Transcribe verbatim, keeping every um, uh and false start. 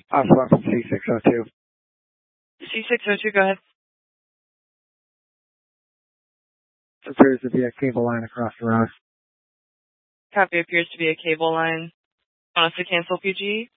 Oscar from C six oh two. C six oh two, go ahead. There appears to be a cable line across the road. Copy, appears to be a cable line. Want us to cancel P G E?